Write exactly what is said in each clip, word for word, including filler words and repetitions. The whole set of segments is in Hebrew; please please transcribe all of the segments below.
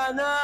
חנה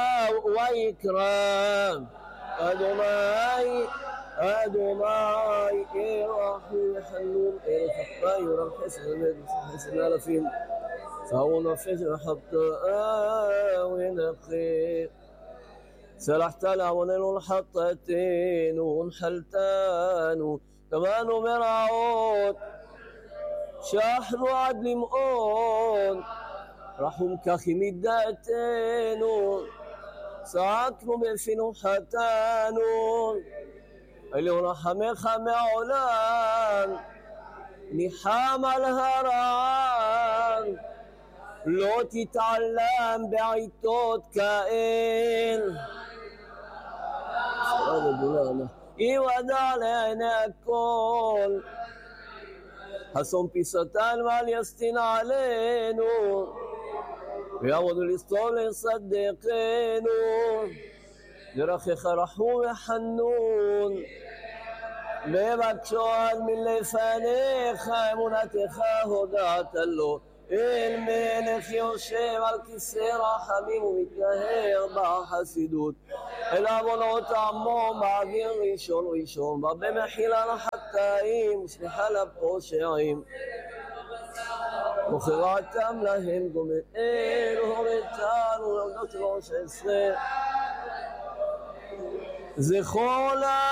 ויקרא, אדוני, אדוני, ירחם וחנון, אל חטא יורם חסד אמת וחסד לאלפים, צערו נפש וחטאה ונקי. سلحت לעווננו ולחטאתנו ונחלתנו, קבענו מרעות, שחנו עד למעון, רחום כך מידתנו, צעקנו בפינו חטאנו, עליון רחמך מעולם, ניחם על הרען, לא תתעלם בעיתות כאל. יוודע לעיני הכל, חסום פיסתן ואל יסטין עלינו, ויעמוד לסתום לצדקנו, דרכך רחום וחנון, מבקשו עד מלפניך, אמונתך הודעת לו. אל מלך יושב על כיסא רחמים ומתנהר בחסידות, אל עוונות עמו מעביר ראשון ראשון, ברבה מחילה לחטאים וסליחה לפושעים, וכרעתם להם גומר. אל הורתנו לעובדות שלוש עשרה, זכור לה